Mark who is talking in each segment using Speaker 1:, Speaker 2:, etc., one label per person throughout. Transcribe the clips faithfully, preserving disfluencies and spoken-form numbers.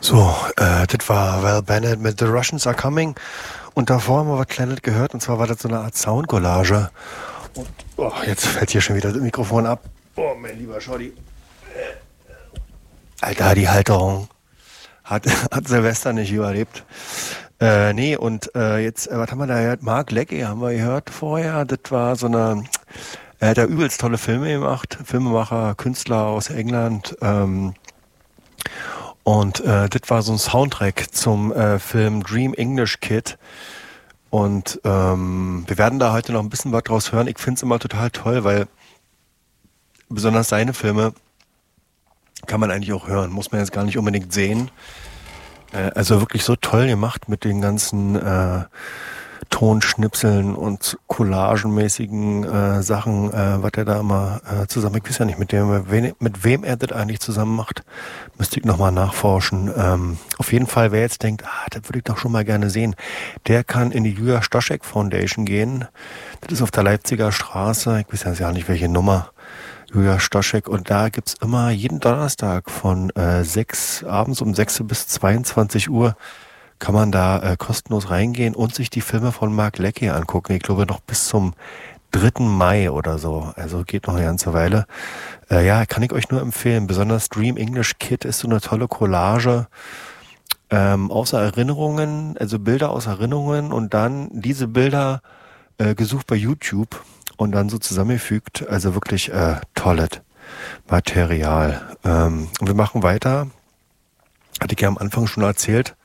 Speaker 1: So, äh, das war Val Bennett mit The Russians Are Coming. Und davor haben wir was Kleines gehört, und zwar war das so eine Art Soundcollage. Und oh, jetzt fällt hier schon wieder das Mikrofon ab. Oh, mein lieber Schotti. Alter, die Halterung hat, hat Silvester nicht überlebt. Äh, nee, und äh, jetzt, äh, was haben wir da gehört? Mark Leckie haben wir gehört vorher. Das war so eine, er hat ja übelst tolle Filme gemacht. Filmemacher, Künstler aus England. Ähm, und äh, das war so ein Soundtrack zum äh, Film Dream English Kid. Und ähm, wir werden da heute noch ein bisschen was draus hören. Ich finde es immer total toll, weil besonders seine Filme kann man eigentlich auch hören. Muss man jetzt gar nicht unbedingt sehen. Äh, also wirklich so toll gemacht mit den ganzen äh, Tonschnipseln und collagenmäßigen äh, Sachen, äh, was er da immer äh, zusammen, ich weiß ja nicht, mit dem, mit wem er das eigentlich zusammen macht, müsste ich nochmal nachforschen. Ähm, auf jeden Fall, wer jetzt denkt, ah, das würde ich doch schon mal gerne sehen, der kann in die Julia Stoschek Foundation gehen. Das ist auf der Leipziger Straße, ich weiß ja nicht, welche Nummer, Julia Stoschek, und da gibt's immer jeden Donnerstag von äh, sechs abends um sechs bis zweiundzwanzig Uhr kann man da äh, kostenlos reingehen und sich die Filme von Mark Leckie angucken. Ich glaube noch bis zum dritten Mai oder so. Also geht noch eine ganze Weile. Äh, ja, kann ich euch nur empfehlen. Besonders Dream English Kid ist so eine tolle Collage ähm, aus Erinnerungen, also Bilder aus Erinnerungen und dann diese Bilder äh, gesucht bei YouTube und dann so zusammengefügt. Also wirklich äh, tolles Material. Ähm, und wir machen weiter. Hatte ich ja am Anfang schon erzählt,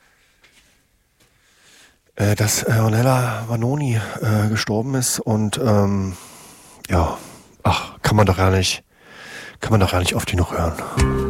Speaker 1: äh, dass äh, Ornella Vanoni äh, gestorben ist und ähm, ja, ach, kann man doch gar nicht, kann man doch gar nicht oft genug hören.